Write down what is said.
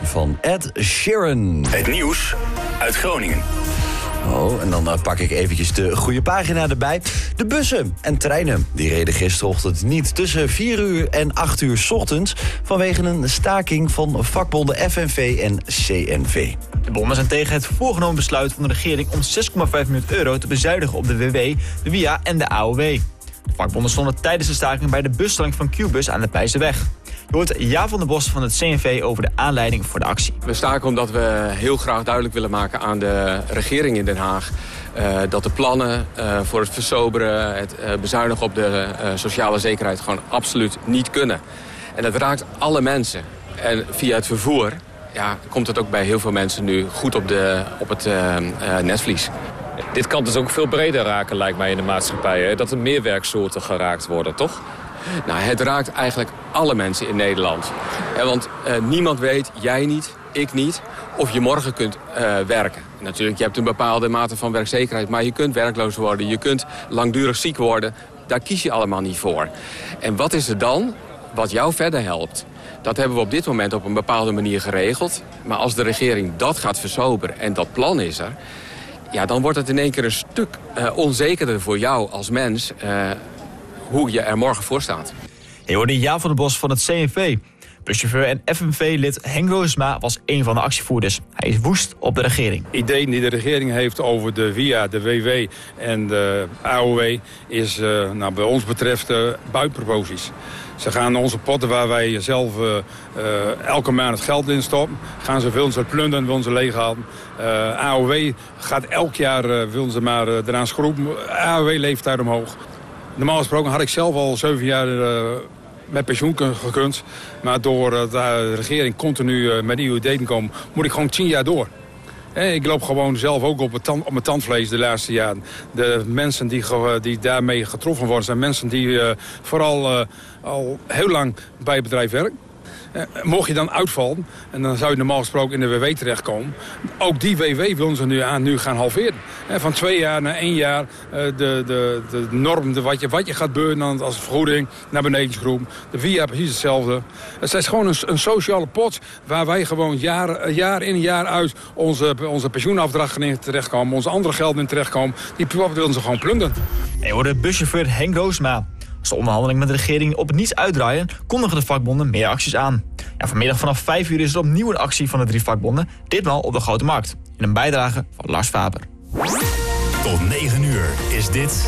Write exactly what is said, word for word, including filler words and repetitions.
van Ed Sheeran. Het nieuws uit Groningen. Oh, en dan uh, pak ik eventjes de goede pagina erbij. De bussen en treinen die reden gisterochtend niet tussen vier uur en acht uur 's ochtends... vanwege een staking van vakbonden F N V en C N V. De bonden zijn tegen het voorgenomen besluit van de regering om zes komma vijf miljoen euro te bezuinigen op de W W, de W I A en de A O W. De vakbonden stonden tijdens de staking bij de busstalling van Q-bus aan de Pijzenweg. Je hoort Ja van der Bos van het C N V over de aanleiding voor de actie. We staken omdat we heel graag duidelijk willen maken aan de regering in Den Haag... Uh, dat de plannen uh, voor het versoberen, het uh, bezuinigen op de uh, sociale zekerheid... gewoon absoluut niet kunnen. En dat raakt alle mensen. En via het vervoer ja, komt het ook bij heel veel mensen nu goed op, de, op het uh, uh, netvlies. Dit kan dus ook veel breder raken, lijkt mij, in de maatschappij. Hè? Dat er meer werksoorten geraakt worden, toch? Nou, het raakt eigenlijk alle mensen in Nederland. Ja, want uh, niemand weet, jij niet, ik niet, of je morgen kunt uh, werken. Natuurlijk, je hebt een bepaalde mate van werkzekerheid... maar je kunt werkloos worden, je kunt langdurig ziek worden. Daar kies je allemaal niet voor. En wat is er dan wat jou verder helpt? Dat hebben we op dit moment op een bepaalde manier geregeld. Maar als de regering dat gaat versoberen en dat plan is er... ja, dan wordt het in één keer een stuk uh, onzekerder voor jou als mens... Uh, hoe je er morgen voor staat. Je hoorde Ja van der Bos van het C N V. Buschauffeur en F N V-lid Henk Roosma was een van de actievoerders. Hij is woest op de regering. Ideeën die de regering heeft over de W I A, de W W en de A O W... is uh, nou, bij ons betreft uh, buitenproporties. Ze gaan onze potten waar wij zelf uh, uh, elke maand het geld in stoppen... gaan ze, willen ze plunderen, willen ze leeghalen. Uh, A O W gaat elk jaar, uh, willen ze maar uh, eraan schroeven. A O W-leeftijd omhoog. Normaal gesproken had ik zelf al zeven jaar uh, met pensioen gekund. Maar door uh, de regering continu uh, met nieuwe ideeën komen, moet ik gewoon tien jaar door. En ik loop gewoon zelf ook op mijn, tand, op mijn tandvlees de laatste jaren. De mensen die, die daarmee getroffen worden zijn mensen die uh, vooral uh, al heel lang bij het bedrijf werken. Uh, mocht je dan uitvallen, en dan zou je normaal gesproken in de W W terechtkomen. Ook die W W willen ze nu aan nu gaan halveren. Uh, van twee jaar naar één jaar uh, de, de, de norm, de, wat, je, wat je gaat beuren als vergoeding naar beneden schroeven. De W I A precies hetzelfde. Het is gewoon een, een sociale pot waar wij gewoon jaar, jaar in jaar uit onze, onze pensioenafdrachten in terechtkomen. Onze andere gelden in terechtkomen. Die willen ze gewoon plunderen. En je hoorde buschauffeur Henk Roosma. Als de onderhandelingen met de regering op het niets uitdraaien, kondigen de vakbonden meer acties aan. Ja, vanmiddag vanaf vijf uur is er opnieuw een actie van de drie vakbonden, ditmaal op de Grote Markt. In een bijdrage van Lars Faber. Tot negen uur is dit